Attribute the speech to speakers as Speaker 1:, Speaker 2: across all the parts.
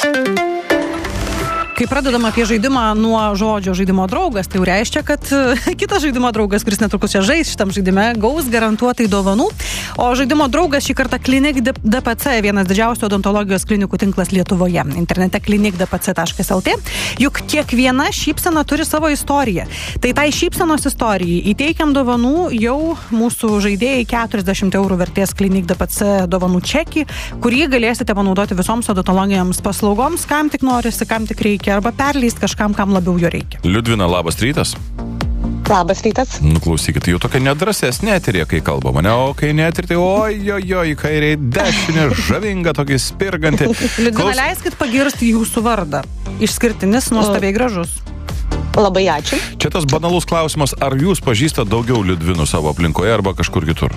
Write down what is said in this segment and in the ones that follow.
Speaker 1: Kai pradedam apie žaidimą nuo žodžio žaidimo draugas, tai jau reiškia, kad kitas žaidimo draugas, kuris netrukus čia žais šitam žaidime, gaus garantuotai dovanų. O žaidimo draugas šį kartą Klinik DPC, vienas didžiausių odontologijos klinikų tinklas Lietuvoje. Internete klinikdpc.lt. Juk kiekviena šypsena turi savo istoriją. Tai šypsenos istorijai įteikiam dovanų jau mūsų žaidėjai 40 € vertės Klinik DPC dovanų čekį, kurį galėsite panaudoti visoms odontologijams paslaugoms, kam tik norisi, kam tik reikia, arba perleist kažkam, kam labiau jo reikia.
Speaker 2: Liudvina, labas rytas.
Speaker 3: Labas rytas.
Speaker 2: Klausykit, jau tokia nedrasesnė eterė, kai kalbama, ne? O kai neeterė, tai ojojoj, kairiai dešinė, žavinga, tokia spirganti.
Speaker 1: Liudvina, leiskit pagirsti jūsų vardą. Išskirtinis, nuostabiai gražus.
Speaker 3: Labai ačiū.
Speaker 2: Čia tas banalus klausimas, ar jūs pažįstate daugiau Liudvinų savo aplinkoje arba kažkur kitur?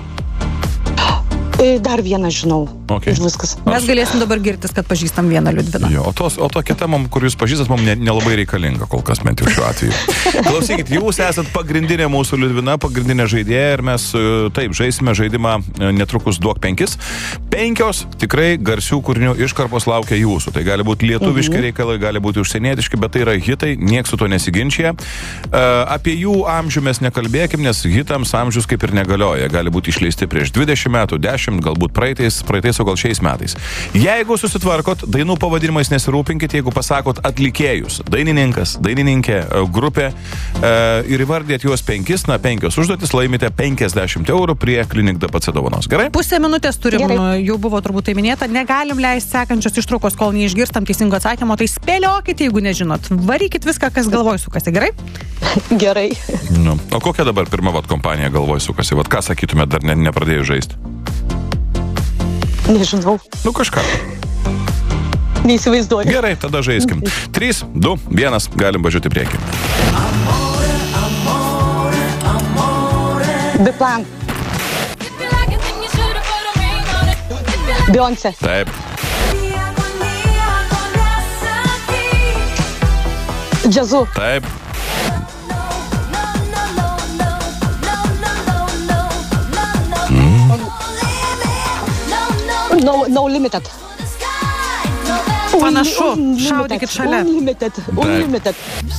Speaker 3: Dar vieną žinau.
Speaker 2: Okay.
Speaker 3: Viskas.
Speaker 1: Mes galėsim dabar girtis, kad pažįstam vieną Liudviną.
Speaker 2: Jo, o tokia tema, kur jūs pažįstat, mums nelabai reikalinga kol kas, bent jau šiuo atveju. Klausykit, jūs esat pagrindinė mūsų Liudvina, pagrindinė žaidėja ir mes taip žaisime žaidimą netrukus Duok 5. 5 tikrai garsių kūrinių iškarpos laukia jūsų. Tai gali būti lietuviški reikalai, gali būti užsienietiški, bet tai yra hitai, nieks su to nesiginčia. Apie jų amžių mes nekalbėkim, nes hitams amžius kaip ir negalioja. Gali būti išleisti prieš 20 metų, 10, galbūt praeitais, o gal šiais metais. Jeigu susitvarkot, dainų pavadinimais nesirūpinkit, jeigu pasakot atlikėjus, dainininkas, dainininkė, grupė ir įvardėt juos 5 užduotis, laimite 50 € prie Klinik DPC dovanos. Gerai?
Speaker 1: Pusę minutės turim, jau buvo turbūt tai minėta, negalim leisti sekančios ištraukos, kol neišgirstam teisingo atsakymo, tai spėliokit, jeigu nežinot. Varykit viską, kas galvoj sukasi, gerai?
Speaker 3: Gerai.
Speaker 2: Nu, o kokia dabar pirma kompanija galvoj sukasi? Ką sakytumėt, dar nepradėjus žaisti?
Speaker 3: Nežinau.
Speaker 2: Nu kažką.
Speaker 3: Neįsivaizduoju.
Speaker 2: Gerai, tada žaiskim. 3, 2, 1, galim važiuoti priekį.
Speaker 3: Biplan. Beyoncé.
Speaker 2: Taip.
Speaker 3: Džiazu.
Speaker 2: Taip.
Speaker 3: No Limited.
Speaker 1: Panašu, šaudykit šalia.
Speaker 3: Unlimited.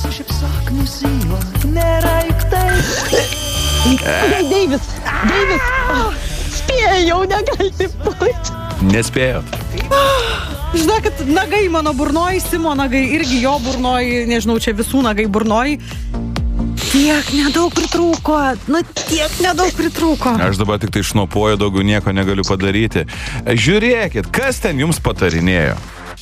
Speaker 3: Davis. Spėjau, negalite būti.
Speaker 2: Nespėjot.
Speaker 1: Žinokit, nagai mano burnoj, Simo nagai irgi jo burnoj, nežinau, čia visų nagai burnoj. Tiek nedaug pritrūko.
Speaker 2: Aš dabar tik tai šnopuoju, daugiau nieko negaliu padaryti. Žiūrėkit, kas ten jums patarinėjo?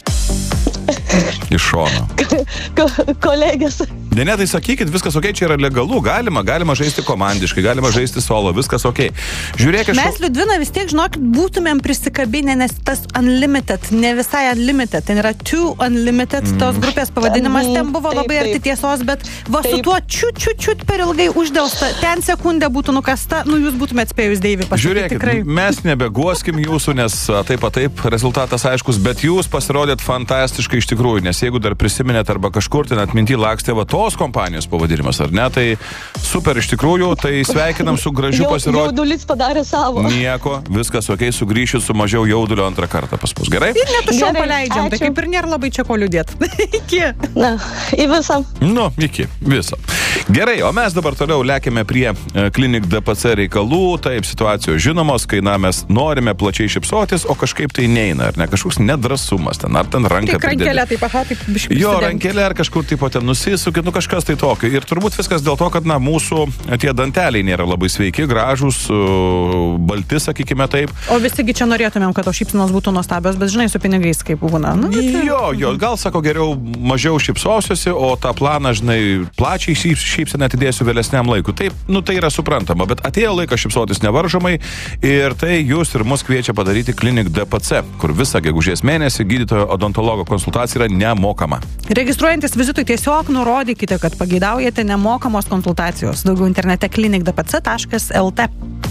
Speaker 2: Iš šono.
Speaker 3: Kolegės.
Speaker 2: Ne, tai sakykit, viskas ok, čia yra legalu, galima žaisti komandiškai, galima žaisti solo, viskas ok. Žiūrėkit,
Speaker 1: mes Liudvina vis tiek, žinokit, būtumėm prisikabinę, nes tas Unlimited, ne visai Unlimited, ten yra Two Unlimited, tos grupės pavadinimas, ten buvo labai arti tiesos, bet va su tuo čiut per ilgai uždelsta, ten sekundė būtų nukasta, jūs būtumėt spėjus Deivį pasakyti.
Speaker 2: Žiūrėkit,
Speaker 1: tikrai.
Speaker 2: Mes nebeguoskim jūsų, nes taip, rezultatas aiškus, bet jūs pasirodėt fantastiškai iš tikrųjų, nes jeigu dar prisiminėt arba kažkur ten atminty lakstė va tos kompanijos pavadinimas, ar ne, tai super iš tikrųjų, tai sveikinam su gražiu pasirodymu.
Speaker 3: Jaudulis padarė savo.
Speaker 2: Nieko, viskas ok, sugrįšit su mažiau jaudulio antrą kartą pas mus, gerai?
Speaker 1: Ir netušiom paleidžiam, tai kaip ir nėra labai čia ko liūdėt. Iki.
Speaker 3: Na, į visą.
Speaker 2: Nu, iki viso. Gerai, o mes dabar toliau lekiame prie Klinik DPC reikalų, taip situacijos žinomos, kai mes norime plačiai šypsotis, o kažkaip tai neina, ar ne, kažkoks nedrasumas ten, ar ten ranką pridėti.
Speaker 1: Rankelė, taip, taip biškai.
Speaker 2: Jo, rankelė, ar kažkur taip ten nusisukit, kažkas tai tokio. Ir turbūt viskas dėl to, kad mūsų tie danteliai nėra labai sveiki, gražūs, balti, sakykime taip.
Speaker 1: O visigi čia norėtumėm, kad šypsenos būtų nuostabios, bet žinai, su pinigais kaip būna.
Speaker 2: Jo, gal sako geriau mažiau šypsosiuosi, o tą planą, žinai, plačiai šypseną atidėsiu vėlesniam laikui. Taip, tai yra suprantama, bet atėjo laikas šypsotis nevaržomai ir tai jūs ir mus kviečia padaryti Klinik DPC, kur visą gegužės mėnesį gydytojo odontologo konsultacija yra nemokama.
Speaker 1: Registruojantis vizitui tiesiog nurodykite, kad pageidaujate nemokamos konsultacijos. Daugiau internete klinikdpc.lt.